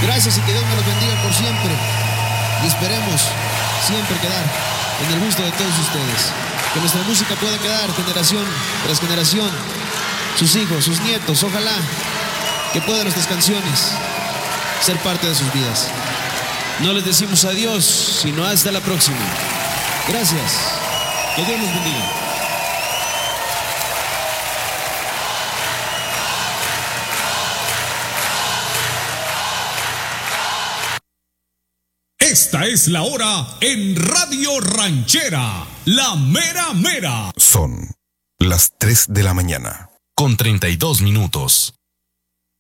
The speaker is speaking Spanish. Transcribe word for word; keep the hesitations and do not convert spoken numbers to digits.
Gracias y que Dios me los bendiga por siempre. Y esperemos siempre quedar en el gusto de todos ustedes. Que nuestra música pueda quedar generación tras generación. Sus hijos, sus nietos, ojalá que puedan nuestras canciones ser parte de sus vidas. No les decimos adiós, sino hasta la próxima. Gracias. Que Dios los bendiga. Esta es la hora en Radio Ranchera, la mera mera. Son las tres de la mañana. Con treinta y dos minutos.